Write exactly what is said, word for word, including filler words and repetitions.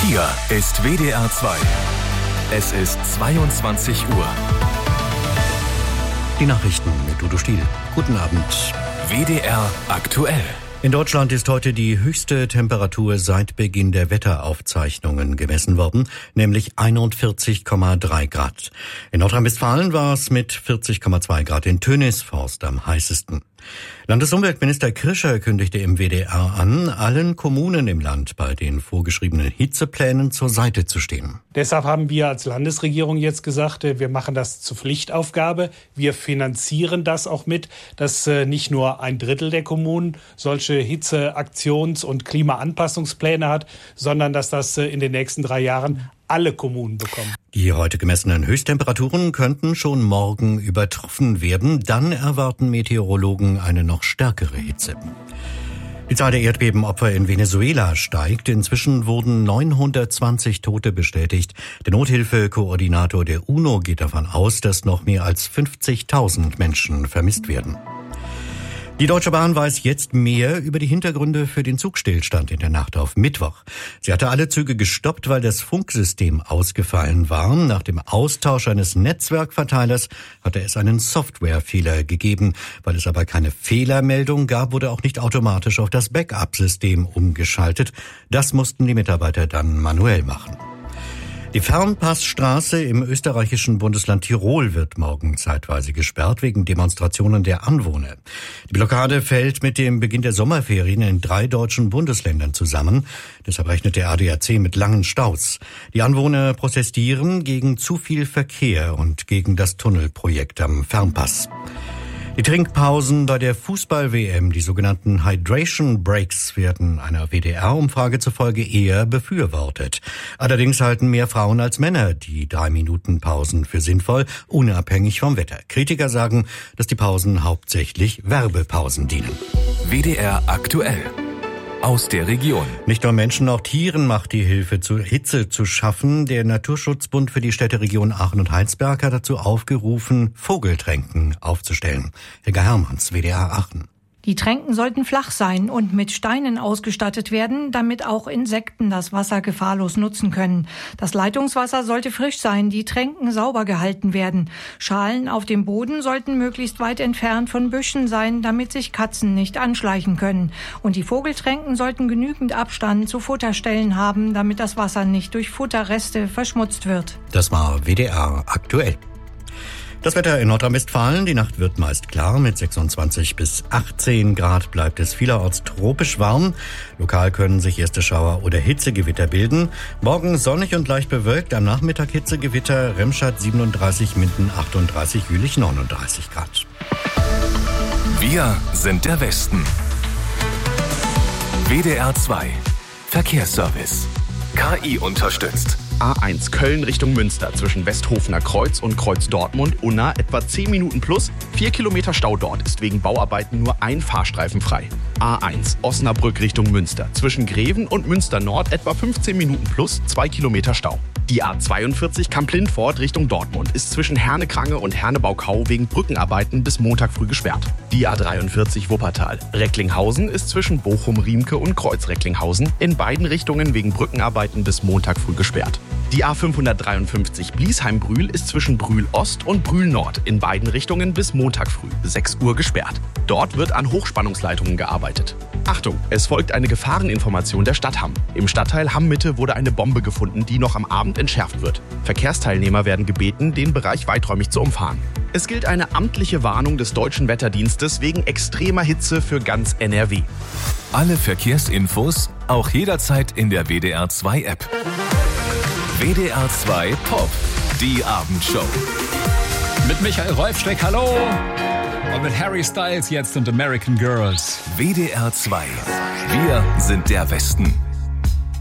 Hier ist W D R zwei. Es ist zweiundzwanzig Uhr. Die Nachrichten mit Udo Stiel. Guten Abend. W D R aktuell. In Deutschland ist heute die höchste Temperatur seit Beginn der Wetteraufzeichnungen gemessen worden, nämlich einundvierzig Komma drei Grad. In Nordrhein-Westfalen war es mit vierzig Komma zwei Grad in Tönisforst am heißesten. Landesumweltminister Krischer kündigte im W D R an, allen Kommunen im Land bei den vorgeschriebenen Hitzeplänen zur Seite zu stehen. Deshalb haben wir als Landesregierung jetzt gesagt, wir machen das zur Pflichtaufgabe. Wir finanzieren das auch mit, dass nicht nur ein Drittel der Kommunen solche Hitzeaktions- und Klimaanpassungspläne hat, sondern dass das in den nächsten drei Jahren alle Kommunen bekommen. Die heute gemessenen Höchsttemperaturen könnten schon morgen übertroffen werden. Dann erwarten Meteorologen eine noch stärkere Hitze. Die Zahl der Erdbebenopfer in Venezuela steigt. Inzwischen wurden neunhundertzwanzig Tote bestätigt. Der Nothilfekoordinator der UNO geht davon aus, dass noch mehr als fünfzigtausend Menschen vermisst werden. Die Deutsche Bahn weiß jetzt mehr über die Hintergründe für den Zugstillstand in der Nacht auf Mittwoch. Sie hatte alle Züge gestoppt, weil das Funksystem ausgefallen war. Nach dem Austausch eines Netzwerkverteilers hatte es einen Softwarefehler gegeben. Weil es aber keine Fehlermeldung gab, wurde auch nicht automatisch auf das Backup-System umgeschaltet. Das mussten die Mitarbeiter dann manuell machen. Die Fernpassstraße im österreichischen Bundesland Tirol wird morgen zeitweise gesperrt wegen Demonstrationen der Anwohner. Die Blockade fällt mit dem Beginn der Sommerferien in drei deutschen Bundesländern zusammen. Deshalb rechnet der A D A C mit langen Staus. Die Anwohner protestieren gegen zu viel Verkehr und gegen das Tunnelprojekt am Fernpass. Die Trinkpausen bei der Fußball-W M, die sogenannten Hydration Breaks, werden einer W D R-Umfrage zufolge eher befürwortet. Allerdings halten mehr Frauen als Männer die drei Minuten Pausen für sinnvoll, unabhängig vom Wetter. Kritiker sagen, dass die Pausen hauptsächlich Werbepausen dienen. W D R aktuell. Aus der Region. Nicht nur Menschen, auch Tieren macht die Hilfe zur Hitze zu schaffen. Der Naturschutzbund für die Städteregion Aachen und Heinsberg hat dazu aufgerufen, Vogeltränken aufzustellen. Helga Hermanns, W D R Aachen. Die Tränken sollten flach sein und mit Steinen ausgestattet werden, damit auch Insekten das Wasser gefahrlos nutzen können. Das Leitungswasser sollte frisch sein, die Tränken sauber gehalten werden. Schalen auf dem Boden sollten möglichst weit entfernt von Büschen sein, damit sich Katzen nicht anschleichen können. Und die Vogeltränken sollten genügend Abstand zu Futterstellen haben, damit das Wasser nicht durch Futterreste verschmutzt wird. Das war W D R aktuell. Das Wetter in Nordrhein-Westfalen, die Nacht wird meist klar, mit sechsundzwanzig bis achtzehn Grad bleibt es vielerorts tropisch warm. Lokal können sich erste Schauer oder Hitzegewitter bilden. Morgen sonnig und leicht bewölkt, am Nachmittag Hitzegewitter, Remscheid siebenunddreißig, Minden achtunddreißig, Jülich neununddreißig Grad. Wir sind der Westen. W D R zwei. Verkehrsservice. K I unterstützt. A eins Köln Richtung Münster zwischen Westhofener Kreuz und Kreuz Dortmund Unna etwa zehn Minuten plus. vier Kilometer Stau dort, ist wegen Bauarbeiten nur ein Fahrstreifen frei. A eins Osnabrück Richtung Münster zwischen Greven und Münster Nord etwa fünfzehn Minuten plus, zwei Kilometer Stau. Die A zweiundvierzig Kamp-Lindfort Richtung Dortmund ist zwischen Herne-Krange und Herne-Baukau wegen Brückenarbeiten bis Montag früh gesperrt. Die A dreiundvierzig Wuppertal Recklinghausen ist zwischen Bochum-Riemke und Kreuz-Recklinghausen in beiden Richtungen wegen Brückenarbeiten bis Montag früh gesperrt. Die A fünfhundertdreiundfünfzig Bliesheim-Brühl ist zwischen Brühl-Ost und Brühl-Nord in beiden Richtungen bis Montag früh, sechs Uhr gesperrt. Dort wird an Hochspannungsleitungen gearbeitet. Achtung, es folgt eine Gefahreninformation der Stadt Hamm. Im Stadtteil Hamm-Mitte wurde eine Bombe gefunden, die noch am Abend entschärft wird. Verkehrsteilnehmer werden gebeten, den Bereich weiträumig zu umfahren. Es gilt eine amtliche Warnung des Deutschen Wetterdienstes wegen extremer Hitze für ganz N R W. Alle Verkehrsinfos auch jederzeit in der W D R zwei App. W D R zwei Pop, die Abendshow. Mit Michael Rolfsteck, hallo! Und mit Harry Styles jetzt und American Girls. W D R zwei. Wir sind der Westen.